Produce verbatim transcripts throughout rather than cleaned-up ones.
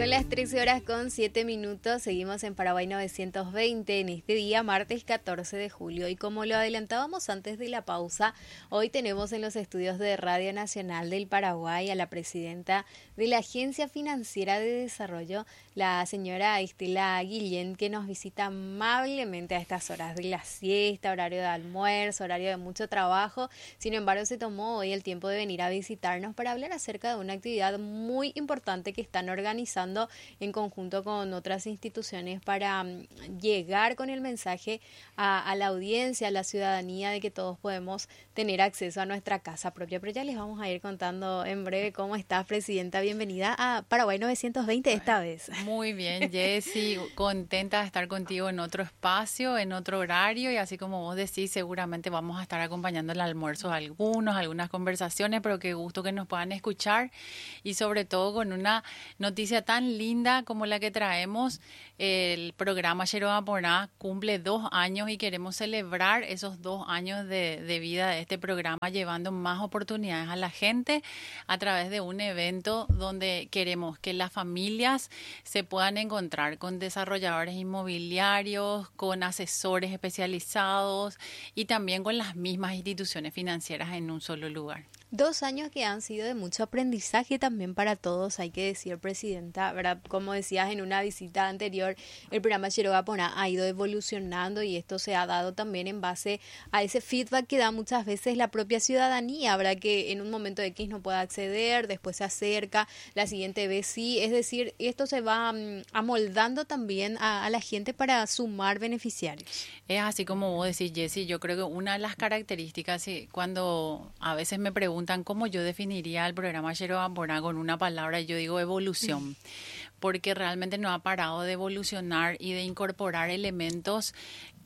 Son las trece horas con siete minutos, seguimos en Paraguay novecientos veinte en este día, martes catorce de julio. Y como lo adelantábamos antes de la pausa, hoy tenemos en los estudios de Radio Nacional del Paraguay a la presidenta de la Agencia Financiera de Desarrollo, la señora Estela Guillén, que nos visita amablemente a estas horas de la siesta, horario de almuerzo, horario de mucho trabajo. Sin embargo, se tomó hoy el tiempo de venir a visitarnos para hablar acerca de una actividad muy importante que están organizando en conjunto con otras instituciones para um, llegar con el mensaje a, a la audiencia, a la ciudadanía, de que todos podemos tener acceso a nuestra casa propia. Pero ya les vamos a ir contando en breve cómo estás, presidenta. Bienvenida a Paraguay novecientos veinte esta vez. Muy bien, Jessy, contenta de estar contigo en otro espacio, en otro horario, y así como vos decís, seguramente vamos a estar acompañando el almuerzo a algunos, algunas conversaciones, pero qué gusto que nos puedan escuchar, y sobre todo con una noticia tan tan linda como la que traemos. El programa Yeroa Poná cumple dos años y queremos celebrar esos dos años de, de vida de este programa, llevando más oportunidades a la gente a través de un evento donde queremos que las familias se puedan encontrar con desarrolladores inmobiliarios, con asesores especializados y también con las mismas instituciones financieras en un solo lugar. Dos años que han sido de mucho aprendizaje también para todos, hay que decir, presidenta, ¿verdad? Como decías en una visita anterior, el programa Yeroa Poná ha ido evolucionando y esto se ha dado también en base a ese feedback que da muchas veces la propia ciudadanía, ¿verdad? Que en un momento X no pueda acceder, después se acerca, la siguiente vez sí, es decir, esto se va um, amoldando también a, a la gente para sumar beneficiarios. Es así como vos decís, Jessy, yo creo que una de las características, cuando a veces me preguntan cómo yo definiría el programa Yeroa Poná con una palabra, yo digo evolución, mm. porque realmente no ha parado de evolucionar y de incorporar elementos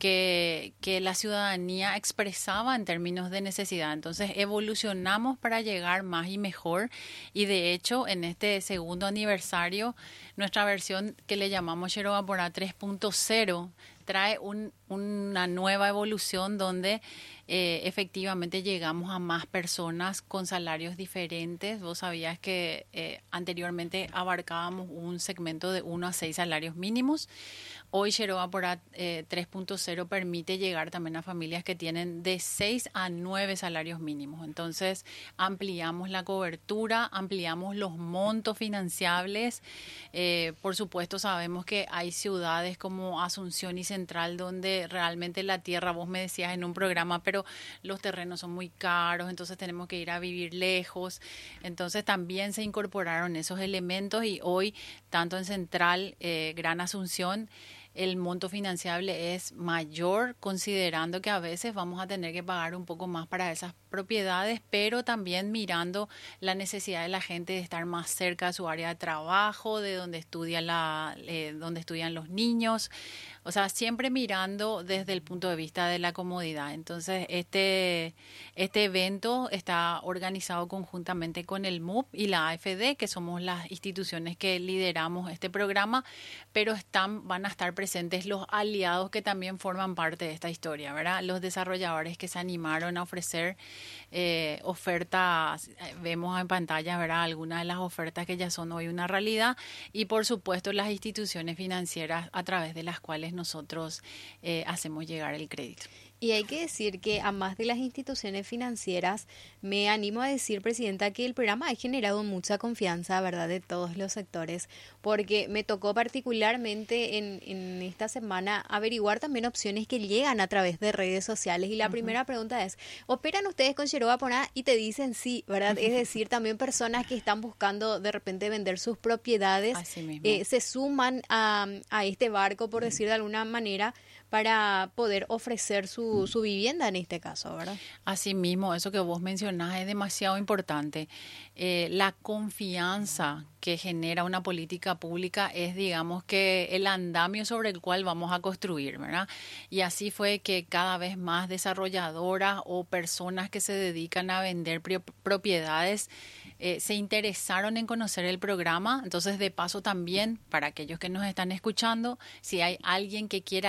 que, que la ciudadanía expresaba en términos de necesidad. Entonces evolucionamos para llegar más y mejor, y de hecho en este segundo aniversario nuestra versión que le llamamos Yeroa Poná tres punto cero trae un, una nueva evolución donde eh, efectivamente llegamos a más personas con salarios diferentes. Vos sabías que eh, anteriormente abarcábamos un segmento de uno a seis salarios mínimos. Hoy Yeroa Poná eh, tres punto cero permite llegar también a familias que tienen de seis a nueve salarios mínimos. Entonces ampliamos la cobertura, ampliamos los montos financiables. Eh, por supuesto sabemos que hay ciudades como Asunción y Central donde realmente la tierra, vos me decías en un programa, pero los terrenos son muy caros, entonces tenemos que ir a vivir lejos. Entonces también se incorporaron esos elementos, y hoy tanto en Central, eh, Gran Asunción, el monto financiable es mayor, considerando que a veces vamos a tener que pagar un poco más para esas propiedades, pero también mirando la necesidad de la gente de estar más cerca de su área de trabajo, de donde estudia la, eh, donde estudian los niños. O sea, siempre mirando desde el punto de vista de la comodidad. Entonces, este, este evento está organizado conjuntamente con el M U P y la A F D, que somos las instituciones que lideramos este programa, pero están, van a estar presentes los aliados que también forman parte de esta historia, ¿verdad? Los desarrolladores que se animaron a ofrecer eh, ofertas, vemos en pantalla, ¿verdad?, algunas de las ofertas que ya son hoy una realidad, y por supuesto las instituciones financieras a través de las cuales nosotros eh, hacemos llegar el crédito. Y hay que decir que a más de las instituciones financieras, me animo a decir, presidenta, que el programa ha generado mucha confianza, ¿verdad?, de todos los sectores, porque me tocó particularmente en, en esta semana averiguar también opciones que llegan a través de redes sociales. Y la uh-huh. primera pregunta es, ¿operan ustedes con Yeroa Poná? Y te dicen sí, ¿verdad? Uh-huh. Es decir, también personas que están buscando de repente vender sus propiedades, eh, se suman a, a este barco, por uh-huh. decir de alguna manera, para poder ofrecer su, su vivienda en este caso, ¿verdad? Así mismo, eso que vos mencionás es demasiado importante. Eh, la confianza que genera una política pública es, digamos, que el andamio sobre el cual vamos a construir, ¿verdad? Y así fue que cada vez más desarrolladoras o personas que se dedican a vender propiedades eh, se interesaron en conocer el programa. Entonces, de paso también, para aquellos que nos están escuchando, si hay alguien que quiera ir a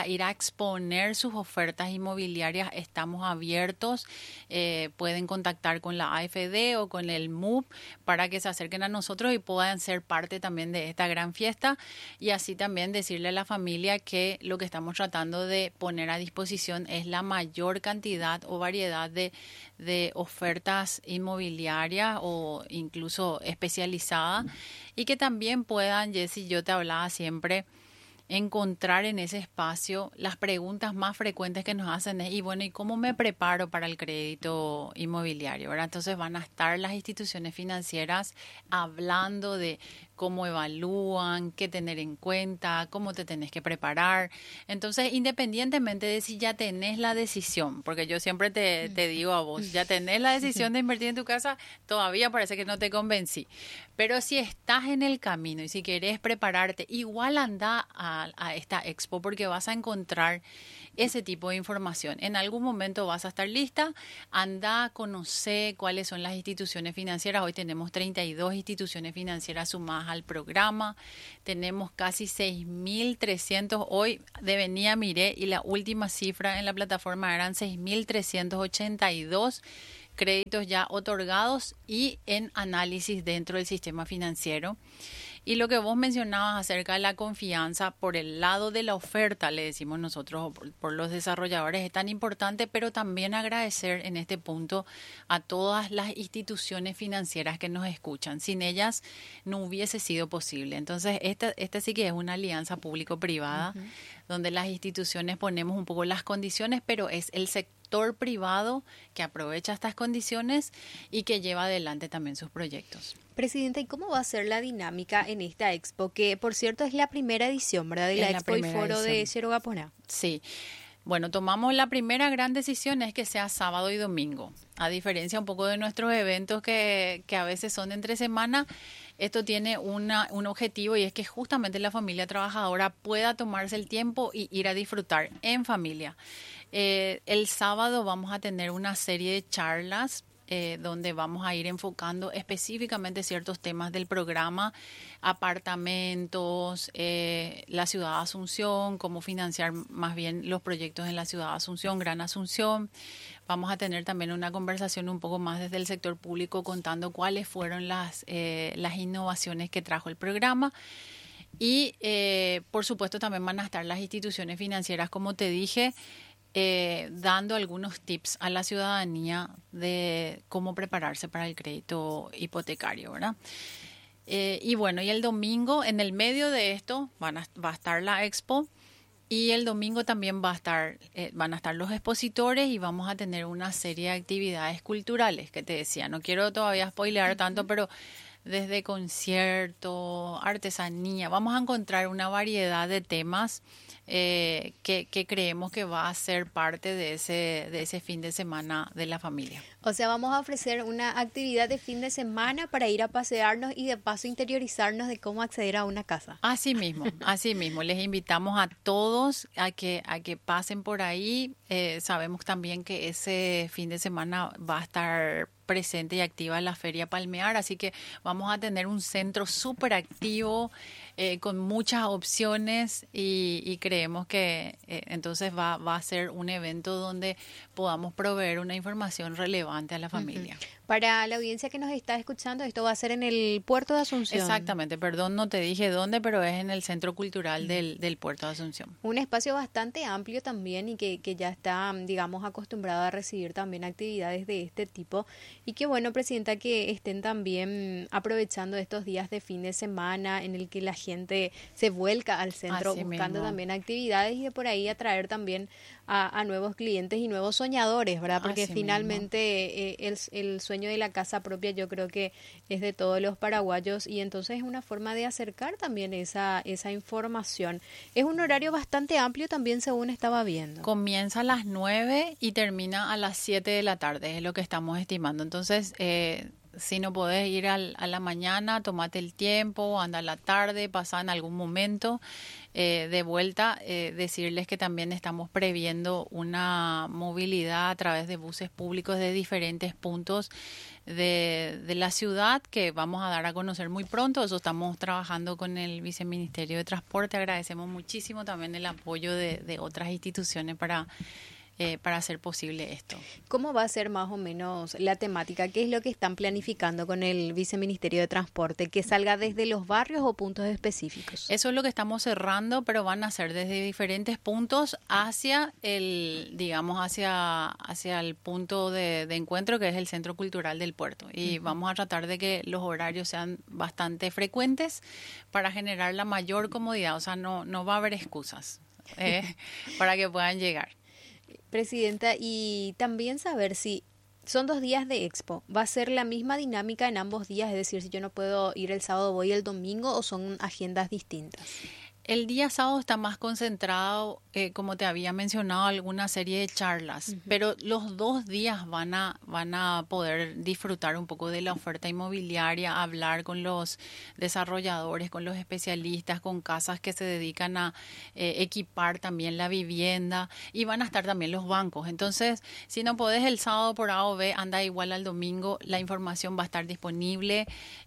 exponer sus ofertas inmobiliarias, estamos abiertos. Eh, pueden contactar con la A F D o con el M U P para que se acerquen a nosotros y puedan ser parte también de esta gran fiesta, y así también decirle a la familia que lo que estamos tratando de poner a disposición es la mayor cantidad o variedad de, de ofertas inmobiliarias o incluso especializadas, y que también puedan, Jessy, yo te hablaba siempre, encontrar en ese espacio las preguntas más frecuentes que nos hacen es, y bueno, ¿y cómo me preparo para el crédito inmobiliario? ¿Verdad? Entonces van a estar las instituciones financieras hablando de cómo evalúan, qué tener en cuenta, cómo te tenés que preparar. Entonces, independientemente de si ya tenés la decisión, porque yo siempre te, te digo a vos, ya tenés la decisión de invertir en tu casa, todavía parece que no te convencí. Pero si estás en el camino y si querés prepararte, igual anda a, a esta expo, porque vas a encontrar ese tipo de información. En algún momento vas a estar lista, anda a conocer cuáles son las instituciones financieras. Hoy tenemos treinta y dos instituciones financieras sumadas al programa, tenemos casi seis mil trescientos, hoy de venía miré y la última cifra en la plataforma eran seis mil trescientos ochenta y dos créditos ya otorgados y en análisis dentro del sistema financiero. Y lo que vos mencionabas acerca de la confianza por el lado de la oferta, le decimos nosotros, por, por los desarrolladores, es tan importante, pero también agradecer en este punto a todas las instituciones financieras que nos escuchan. Sin ellas no hubiese sido posible. Entonces, esta, esta sí que es una alianza público-privada, uh-huh, donde las instituciones ponemos un poco las condiciones, pero es el sector privado que aprovecha estas condiciones y que lleva adelante también sus proyectos. Presidenta, ¿y cómo va a ser la dinámica en esta expo? Que, por cierto, es la primera edición, ¿verdad? De la, la Expo y Foro edición. de Xero Gaponá. Sí. Bueno, tomamos la primera gran decisión es que sea sábado y domingo. A diferencia un poco de nuestros eventos que, que a veces son entre semana, esto tiene una, un objetivo y es que justamente la familia trabajadora pueda tomarse el tiempo y ir a disfrutar en familia. Eh, el sábado vamos a tener una serie de charlas Eh, donde vamos a ir enfocando específicamente ciertos temas del programa, apartamentos, eh, la ciudad de Asunción, cómo financiar más bien los proyectos en la ciudad de Asunción, Gran Asunción. Vamos a tener también una conversación un poco más desde el sector público contando cuáles fueron las, eh, las innovaciones que trajo el programa. Y, eh, por supuesto, también van a estar las instituciones financieras, como te dije, Eh, dando algunos tips a la ciudadanía de cómo prepararse para el crédito hipotecario, ¿verdad? Eh, y bueno, y el domingo, en el medio de esto, van a, va a estar la expo y el domingo también va a estar, eh, van a estar los expositores y vamos a tener una serie de actividades culturales que te decía. No quiero todavía spoilear tanto, pero desde concierto, artesanía, vamos a encontrar una variedad de temas Eh, que, que creemos que va a ser parte de ese, de ese fin de semana de la familia. O sea, vamos a ofrecer una actividad de fin de semana para ir a pasearnos y de paso interiorizarnos de cómo acceder a una casa. Así mismo, así mismo. Les invitamos a todos a que, a que pasen por ahí. Eh, sabemos también que ese fin de semana va a estar presente y activa la Feria Palmear, así que vamos a tener un centro súper activo eh, con muchas opciones y, y creemos que eh, entonces va, va a ser un evento donde podamos proveer una información relevante a la familia. Uh-huh. Para la audiencia que nos está escuchando, esto va a ser en el Puerto de Asunción. Exactamente, perdón, no te dije dónde, pero es en el Centro Cultural del, del Puerto de Asunción. Un espacio bastante amplio también y que, que ya está, digamos, acostumbrado a recibir también actividades de este tipo. Y qué bueno, Presidenta, que estén también aprovechando estos días de fin de semana en el que la gente se vuelca al centro Así buscando mismo. también actividades y de por ahí atraer también a, a nuevos clientes y nuevos soñadores, ¿verdad? Porque Así finalmente eh, el, el sueño de la casa propia yo creo que es de todos los paraguayos y entonces es una forma de acercar también esa, esa información. Es un horario bastante amplio también según estaba viendo. Comienza a las nueve y termina a las siete de la tarde, es lo que estamos estimando. Entonces, eh, si no podés ir al, a la mañana, tomate el tiempo, anda a la tarde, pasa en algún momento eh, de vuelta, eh, decirles que también estamos previendo una movilidad a través de buses públicos de diferentes puntos de, de la ciudad que vamos a dar a conocer muy pronto. Eso estamos trabajando con el Viceministerio de Transporte. Agradecemos muchísimo también el apoyo de, de otras instituciones para, eh, para hacer posible esto. ¿Cómo va a ser más o menos la temática? ¿Qué es lo que están planificando con el Viceministerio de Transporte? ¿Que salga desde los barrios o puntos específicos? Eso es lo que estamos cerrando, pero van a ser desde diferentes puntos hacia el, digamos, hacia, hacia el punto de, de encuentro que es el Centro Cultural del Puerto. Y uh-huh. vamos a tratar de que los horarios sean bastante frecuentes para generar la mayor comodidad. O sea, no, no va a haber excusas eh, para que puedan llegar. Presidenta, y también saber si son dos días de expo, ¿va a ser la misma dinámica en ambos días? Es decir, si yo no puedo ir el sábado, voy el domingo, ¿o son agendas distintas? El día sábado está más concentrado, eh, como te había mencionado, alguna serie de charlas, uh-huh. pero los dos días van a, van a poder disfrutar un poco de la oferta inmobiliaria, hablar con los desarrolladores, con los especialistas, con casas que se dedican a eh, equipar también la vivienda, y van a estar también los bancos. Entonces, si no podés el sábado por A o B, anda igual al domingo, la información va a estar disponible.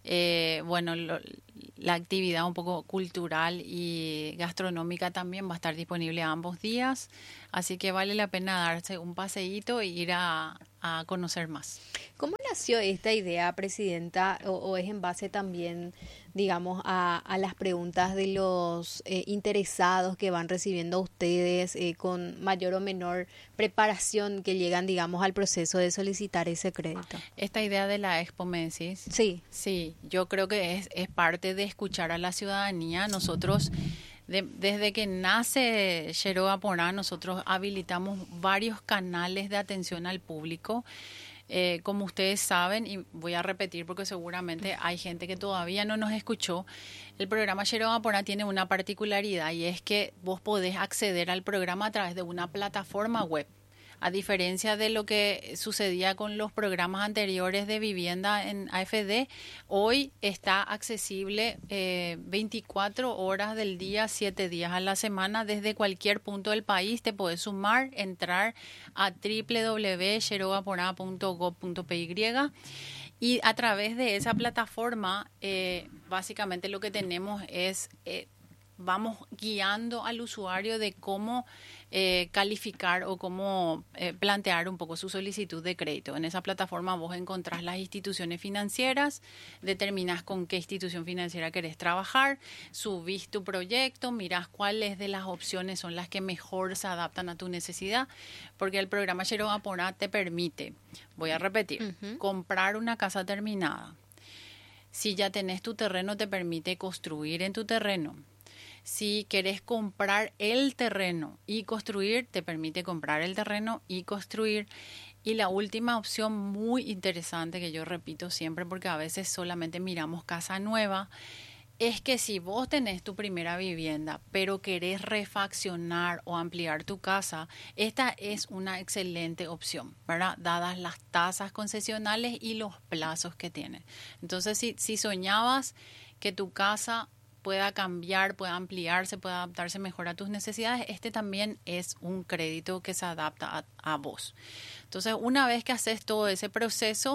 Eh, bueno, lo, la actividad un poco cultural y gastronómica también va a estar disponible ambos días, así que vale la pena darse un paseíto e ir a, a conocer más. ¿Cómo nació esta idea, Presidenta, o, o es en base también, digamos, a, a las preguntas de los eh, interesados que van recibiendo ustedes eh, con mayor o menor preparación que llegan, digamos, al proceso de solicitar ese crédito? Esta idea de la Expo, ¿me decís? Sí. Sí, yo creo que es, es parte de escuchar a la ciudadanía. Nosotros, de, desde que nace Xero Aporá, nosotros habilitamos varios canales de atención al público. Eh, como ustedes saben, y voy a repetir porque seguramente hay gente que todavía no nos escuchó, el programa Xero Aporá tiene una particularidad, y es que vos podés acceder al programa a través de una plataforma web. A diferencia de lo que sucedía con los programas anteriores de vivienda en A F D, hoy está accesible eh, veinticuatro horas del día, siete días a la semana, desde cualquier punto del país. Te podés sumar, entrar a doble u doble u doble u punto xero aporá punto gob punto p y y a través de esa plataforma, eh, básicamente lo que tenemos es... Eh, vamos guiando al usuario de cómo eh, calificar o cómo eh, plantear un poco su solicitud de crédito. En esa plataforma vos encontrás las instituciones financieras, determinás con qué institución financiera querés trabajar, subís tu proyecto, mirás cuáles de las opciones son las que mejor se adaptan a tu necesidad, porque el programa Xero Aporá te permite, voy a repetir, uh-huh. comprar una casa terminada. Si ya tenés tu terreno, te permite construir en tu terreno. Si querés comprar el terreno y construir, te permite comprar el terreno y construir. Y la última opción muy interesante, que yo repito siempre porque a veces solamente miramos casa nueva, es que si vos tenés tu primera vivienda, pero querés refaccionar o ampliar tu casa, esta es una excelente opción, ¿verdad? Dadas las tasas concesionales y los plazos que tiene. Entonces, si, si soñabas que tu casa pueda cambiar, pueda ampliarse, pueda adaptarse mejor a tus necesidades, este también es un crédito que se adapta a, a vos. Entonces, una vez que haces todo ese proceso,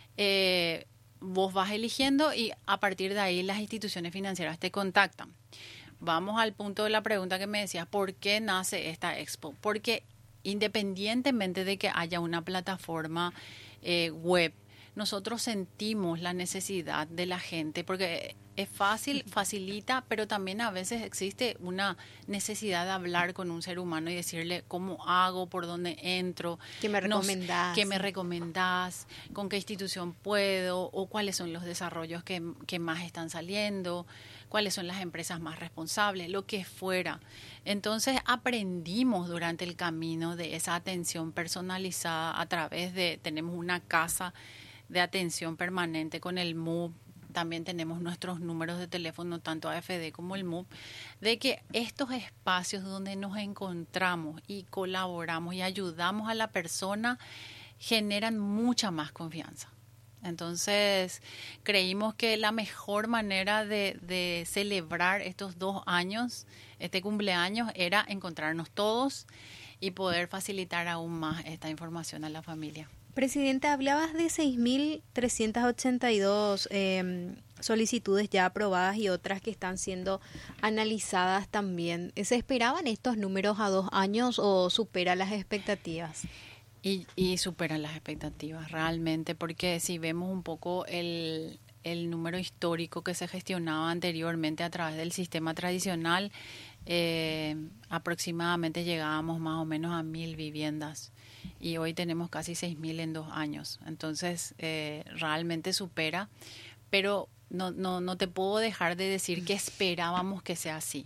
eh, vos vas eligiendo y a partir de ahí las instituciones financieras te contactan. Vamos al punto de la pregunta que me decías, ¿por qué nace esta expo? Porque independientemente de que haya una plataforma eh, web, nosotros sentimos la necesidad de la gente, porque es fácil, facilita, pero también a veces existe una necesidad de hablar con un ser humano y decirle cómo hago, por dónde entro. ¿Qué me recomendás? ¿Qué me recomendás? ¿Con qué institución puedo? ¿O cuáles son los desarrollos que, que más están saliendo? ¿Cuáles son las empresas más responsables? Lo que fuera. Entonces aprendimos durante el camino de esa atención personalizada a través de, tenemos una casa de atención permanente con el M U B, también tenemos nuestros números de teléfono, tanto A F D como el M U B, de que estos espacios donde nos encontramos y colaboramos y ayudamos a la persona generan mucha más confianza. Entonces, creímos que la mejor manera de, de celebrar estos dos años, este cumpleaños, era encontrarnos todos y poder facilitar aún más esta información a la familia. Presidenta, hablabas de seis mil trescientas ochenta y dos eh, solicitudes ya aprobadas y otras que están siendo analizadas también. ¿Se esperaban estos números a dos años o supera las expectativas? Y, y superan las expectativas realmente, porque si vemos un poco el, el número histórico que se gestionaba anteriormente a través del sistema tradicional, eh, aproximadamente llegábamos más o menos a mil viviendas y hoy tenemos casi seis mil en dos años. Entonces, eh, realmente supera, pero no, no, no te puedo dejar de decir que esperábamos que sea así.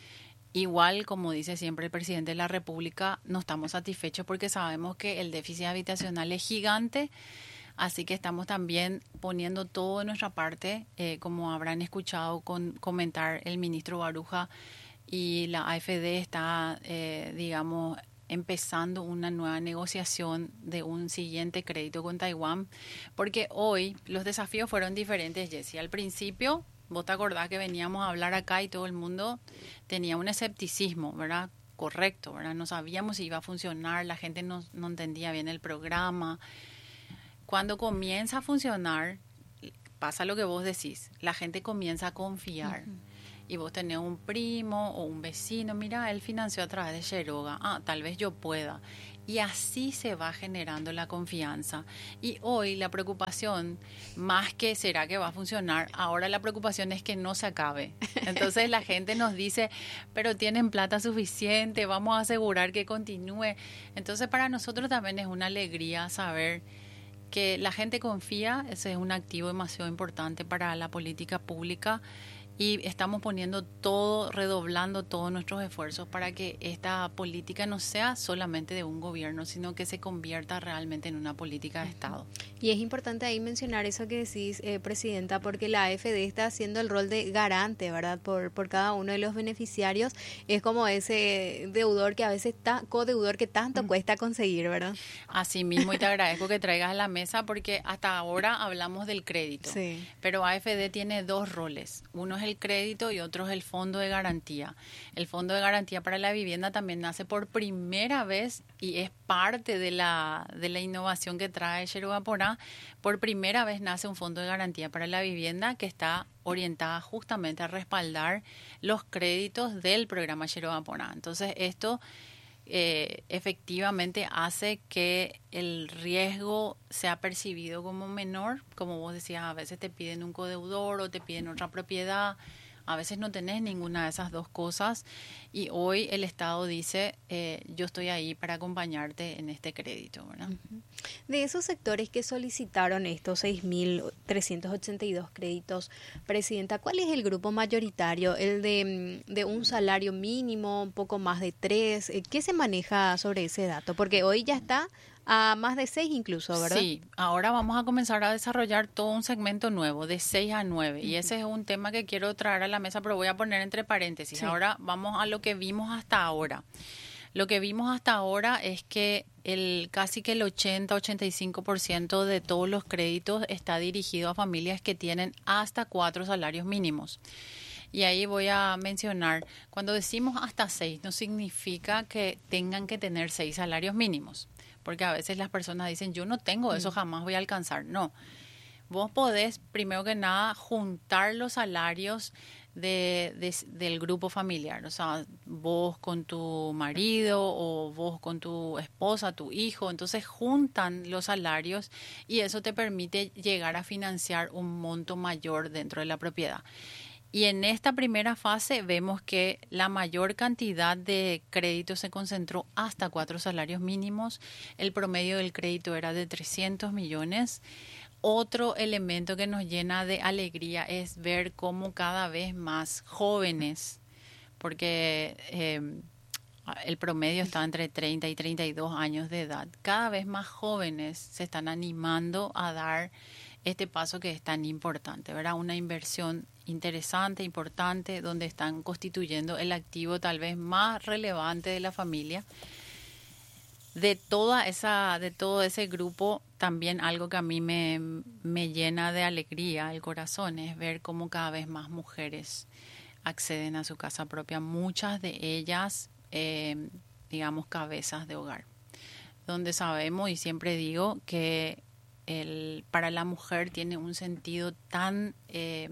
Igual, como dice siempre el presidente de la República, no estamos satisfechos porque sabemos que el déficit habitacional es gigante, así que estamos también poniendo todo de nuestra parte, eh, como habrán escuchado con comentar el ministro Baruja, y la A F D está, eh, digamos, empezando una nueva negociación de un siguiente crédito con Taiwán, porque hoy los desafíos fueron diferentes, Jessie. Al principio, vos te acordás que veníamos a hablar acá y todo el mundo tenía un escepticismo, ¿verdad? Correcto, ¿verdad? No sabíamos si iba a funcionar, la gente no, no entendía bien el programa. Cuando comienza a funcionar, pasa lo que vos decís, la gente comienza a confiar. Uh-huh. Y vos tenés un primo o un vecino, mira, él financió a través de Sheroga, ah, tal vez yo pueda. Y así se va generando la confianza. Y hoy la preocupación, más que será que va a funcionar, ahora la preocupación es que no se acabe. Entonces la gente nos dice, pero tienen plata suficiente, vamos a asegurar que continúe. Entonces para nosotros también es una alegría saber que la gente confía, ese es un activo demasiado importante para la política pública. Y estamos poniendo todo, redoblando todos nuestros esfuerzos para que esta política no sea solamente de un gobierno, sino que se convierta realmente en una política de Estado. Y es importante ahí mencionar eso que decís, eh, Presidenta, porque la A F D está haciendo el rol de garante, ¿verdad? Por, por cada uno de los beneficiarios. Es como ese deudor que a veces está, codeudor que tanto mm. cuesta conseguir, ¿verdad? Así mismo, y te agradezco que traigas a la mesa porque hasta ahora hablamos del crédito. Sí. Pero A F D tiene dos roles. Uno es el crédito y otro es el fondo de garantía. El fondo de garantía para la vivienda también nace por primera vez y es parte de la, de la innovación que trae Sheroga Porá. Por primera vez nace un fondo de garantía para la vivienda que está orientada justamente a respaldar los créditos del programa Sheroga Porá. Entonces esto eh, efectivamente hace que el riesgo sea percibido como menor. Como vos decías, a veces te piden un codeudor o te piden otra propiedad. A veces no tenés ninguna de esas dos cosas y hoy el Estado dice, eh, yo estoy ahí para acompañarte en este crédito, ¿verdad? De esos sectores que solicitaron estos seis mil trescientos ochenta y dos créditos, Presidenta, ¿cuál es el grupo mayoritario? ¿El de, de un salario mínimo, un poco más de tres? ¿Qué se maneja sobre ese dato? Porque hoy ya está a más de seis incluso, ¿verdad? Sí, ahora vamos a comenzar a desarrollar todo un segmento nuevo, de seis a nueve, uh-huh. y ese es un tema que quiero traer a la mesa, pero voy a poner entre paréntesis. Sí. Ahora vamos a lo que vimos hasta ahora. Lo que vimos hasta ahora es que el casi que el ochenta a ochenta y cinco por ciento de todos los créditos está dirigido a familias que tienen hasta cuatro salarios mínimos. Y ahí voy a mencionar, cuando decimos hasta seis, no significa que tengan que tener seis salarios mínimos. Porque a veces las personas dicen, yo no tengo eso, jamás voy a alcanzar. No, vos podés, primero que nada, juntar los salarios de, de, del grupo familiar. O sea, vos con tu marido o vos con tu esposa, tu hijo. Entonces juntan los salarios y eso te permite llegar a financiar un monto mayor dentro de la propiedad. Y en esta primera fase vemos que la mayor cantidad de créditos se concentró hasta cuatro salarios mínimos. El promedio del crédito era de trescientos millones. Otro elemento que nos llena de alegría es ver cómo cada vez más jóvenes, porque eh, el promedio está entre treinta y treinta y dos años de edad, cada vez más jóvenes se están animando a dar este paso que es tan importante, ¿verdad? Una inversión interesante, importante, donde están constituyendo el activo tal vez más relevante de la familia. De toda esa, de todo ese grupo, también algo que a mí me, me llena de alegría el corazón es ver cómo cada vez más mujeres acceden a su casa propia, muchas de ellas, eh, digamos, cabezas de hogar, donde sabemos, y siempre digo, que el, para la mujer tiene un sentido tan, eh,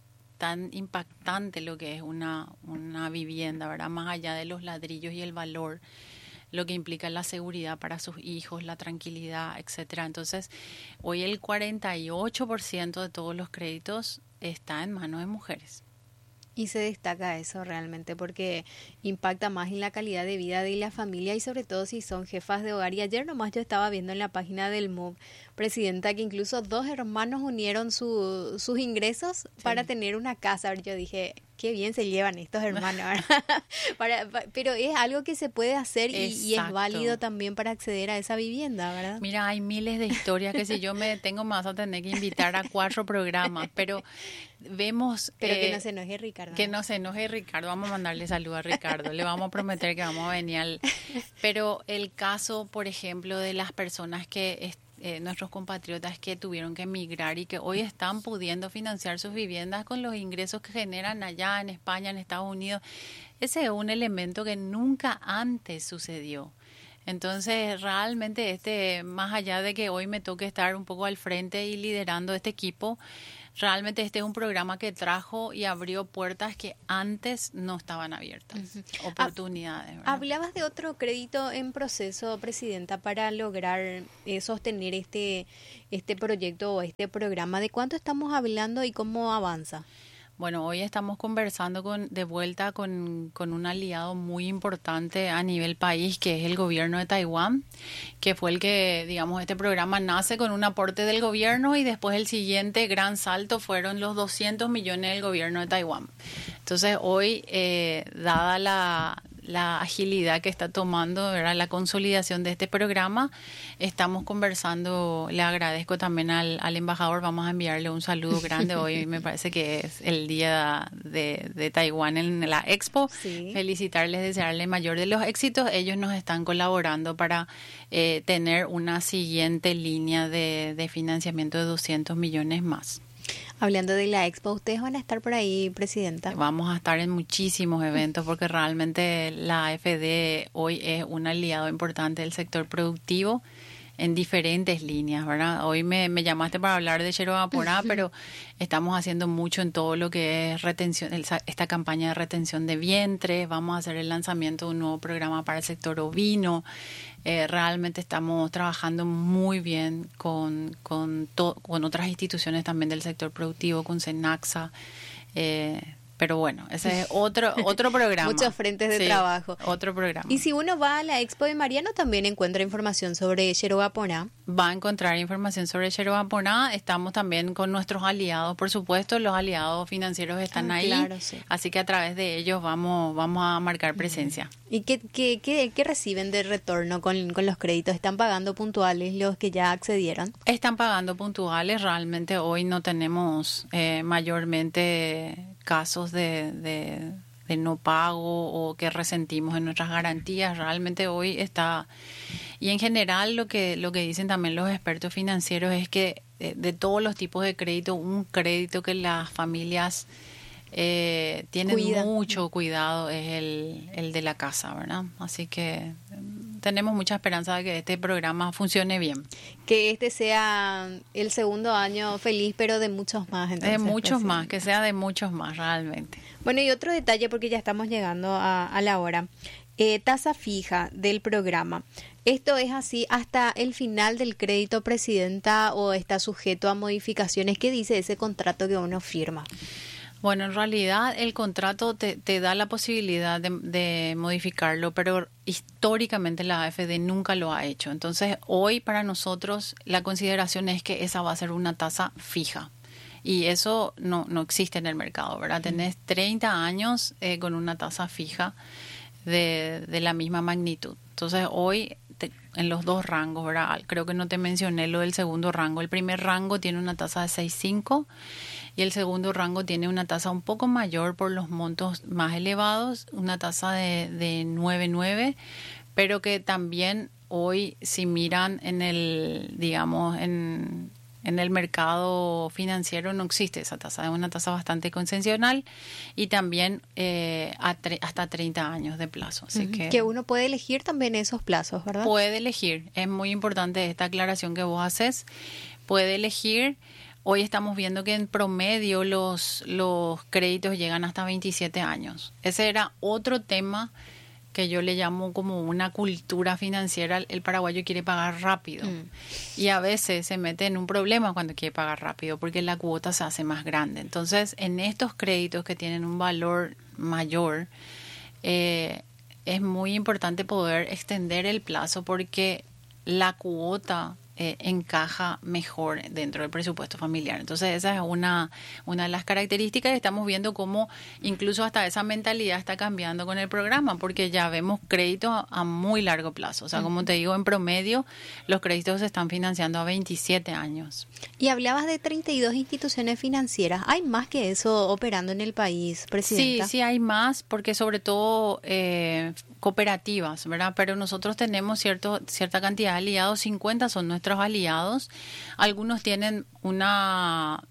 tan impactante lo que es una, una vivienda, ¿verdad? Más allá de los ladrillos y el valor, lo que implica la seguridad para sus hijos, la tranquilidad, etcétera. Entonces, hoy el cuarenta y ocho por ciento de todos los créditos está en manos de mujeres. Y se destaca eso realmente porque impacta más en la calidad de vida de la familia y sobre todo si son jefas de hogar. Y ayer nomás yo estaba viendo en la página del M U V, presidenta, que incluso dos hermanos unieron su, sus ingresos sí. para tener una casa. Yo dije, qué bien se llevan estos hermanos. para, para, pero es algo que se puede hacer y, y es válido también para acceder a esa vivienda, ¿verdad? Mira, hay miles de historias que si yo me detengo más a tener que invitar a cuatro programas, pero vemos... Pero eh, que no se enoje Ricardo. Que no se enoje Ricardo, vamos a mandarle salud a Ricardo, le vamos a prometer que vamos a venir al... Pero el caso, por ejemplo, de las personas que... Eh, nuestros compatriotas que tuvieron que emigrar y que hoy están pudiendo financiar sus viviendas con los ingresos que generan allá en España, en Estados Unidos. Ese es un elemento que nunca antes sucedió. Entonces, realmente, este, más allá de que hoy me toque estar un poco al frente y liderando este equipo, realmente este es un programa que trajo y abrió puertas que antes no estaban abiertas, uh-huh. oportunidades. ¿verdad? Hablabas de otro crédito en proceso, Presidenta, para lograr eh, sostener este, este proyecto o este programa. ¿De cuánto estamos hablando y cómo avanza? Bueno, hoy estamos conversando con, de vuelta con, con un aliado muy importante a nivel país, que es el gobierno de Taiwán, que fue el que, digamos, este programa nace con un aporte del gobierno y después el siguiente gran salto fueron los doscientos millones del gobierno de Taiwán. Entonces, hoy, eh, dada la... la agilidad que está tomando, ¿verdad? La consolidación de este programa, estamos conversando. Le agradezco también al, al embajador, vamos a enviarle un saludo grande. Hoy me parece que es el día de, de Taiwán en la Expo. Sí. Felicitarles, desearles mayor de los éxitos. Ellos nos están colaborando para eh, tener una siguiente línea de, de financiamiento de doscientos millones más. Hablando de la Expo, ¿ustedes van a estar por ahí, Presidenta? Vamos a estar en muchísimos eventos porque realmente la A F D hoy es un aliado importante del sector productivo en diferentes líneas, ¿verdad? Hoy me, me llamaste para hablar de Yerobaporá, uh-huh. pero estamos haciendo mucho en todo lo que es retención, esta campaña de retención de vientres. Vamos a hacer el lanzamiento de un nuevo programa para el sector ovino. Eh, realmente estamos trabajando muy bien con, con, to, con otras instituciones también del sector productivo, con Cenaxa, eh, pero bueno, ese es otro otro programa. Muchos frentes de sí, trabajo. Otro programa. Y si uno va a la Expo de Mariano, también encuentra información sobre Yerobaporá. Va a encontrar información sobre Yerobaporá. Estamos también con nuestros aliados, por supuesto, los aliados financieros están ah, ahí. Claro, sí. Así que a través de ellos vamos vamos a marcar presencia. ¿Y qué, qué, qué, qué reciben de retorno con, con los créditos? ¿Están pagando puntuales los que ya accedieron? Están pagando puntuales. Realmente hoy no tenemos eh, mayormente casos de, de, de no pago o que resentimos en nuestras garantías. Realmente hoy está... Y en general lo que lo que dicen también los expertos financieros es que de, de todos los tipos de crédito, un crédito que las familias eh, tienen Cuida. mucho cuidado es el, el de la casa, ¿verdad? Así que tenemos mucha esperanza de que este programa funcione bien. Que este sea el segundo año feliz, pero de muchos más. Entonces, de muchos más, que sea de muchos más realmente. Bueno, y otro detalle, porque ya estamos llegando a, a la hora. Eh, tasa fija del programa. ¿Esto es así hasta el final del crédito, Presidenta, o está sujeto a modificaciones? ¿Qué dice ese contrato que uno firma? Bueno, en realidad el contrato te, te da la posibilidad de, de modificarlo, pero históricamente la A F D nunca lo ha hecho. Entonces, hoy para nosotros la consideración es que esa va a ser una tasa fija. Y eso no, no existe en el mercado, ¿verdad? Tenés treinta años eh, con una tasa fija de, de la misma magnitud. Entonces, hoy te, en los dos rangos, ¿verdad? Creo que no te mencioné lo del segundo rango. El primer rango tiene una tasa de seis punto cinco y el segundo rango tiene una tasa un poco mayor por los montos más elevados, una tasa de, de nueve punto nueve, pero que también hoy, si miran en el, digamos, en... En el mercado financiero no existe esa tasa, es una tasa bastante convencional y también eh, a tre- hasta treinta años de plazo. Así Ujú. que, Que uno puede elegir también esos plazos, ¿verdad? puede elegir, es muy importante esta aclaración que vos haces, puede elegir. Hoy estamos viendo que en promedio los, los créditos llegan hasta veintisiete años. Ese era otro tema que yo le llamo como una cultura financiera. El paraguayo quiere pagar rápido Mm. y a veces se mete en un problema cuando quiere pagar rápido porque la cuota se hace más grande. Entonces, en estos créditos que tienen un valor mayor, eh, es muy importante poder extender el plazo porque la cuota eh, encaja mejor dentro del presupuesto familiar. Entonces esa es una, una de las características y estamos viendo cómo incluso hasta esa mentalidad está cambiando con el programa porque ya vemos créditos a, a muy largo plazo. O sea, como te digo, en promedio los créditos se están financiando a veintisiete años. Y hablabas de treinta y dos instituciones financieras. ¿Hay más que eso operando en el país, Presidenta? Sí, sí hay más porque sobre todo eh, cooperativas, ¿verdad? Pero nosotros tenemos cierto, cierta cantidad de aliados, cincuenta son nuestros aliados. Algunos tienen una,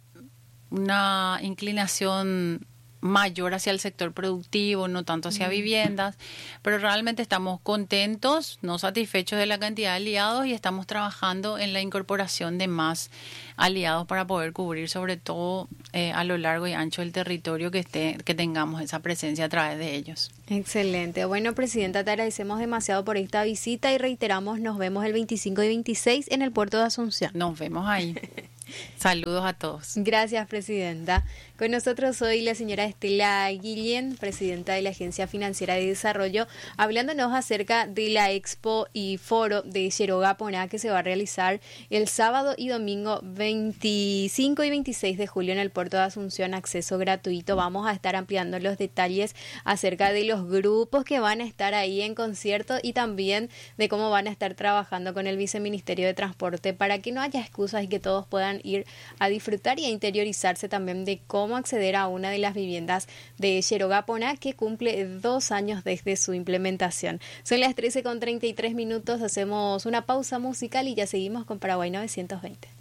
una inclinación mayor hacia el sector productivo, no tanto hacia viviendas, pero realmente estamos contentos, no satisfechos de la cantidad de aliados y estamos trabajando en la incorporación de más aliados para poder cubrir sobre todo eh, a lo largo y ancho del territorio que esté, que tengamos esa presencia a través de ellos. Excelente. Bueno, Presidenta, te agradecemos demasiado por esta visita y reiteramos, nos vemos el veinticinco y veintiséis en el puerto de Asunción. Nos vemos ahí. Saludos a todos. Gracias, Presidenta. Con nosotros hoy la señora Estela Guillén, Presidenta de la Agencia Financiera de Desarrollo, hablándonos acerca de la Expo y Foro de Yerogaponá que se va a realizar el sábado y domingo veinticinco y veintiséis de julio en el puerto de Asunción, acceso gratuito. Vamos a estar ampliando los detalles acerca de los grupos que van a estar ahí en concierto y también de cómo van a estar trabajando con el Viceministerio de Transporte para que no haya excusas y que todos puedan ir a disfrutar y a interiorizarse también de cómo acceder a una de las viviendas de Yerogaponá que cumple dos años desde su implementación. Son las trece con treinta y tres minutos, hacemos una pausa musical y ya seguimos con Paraguay novecientos veinte.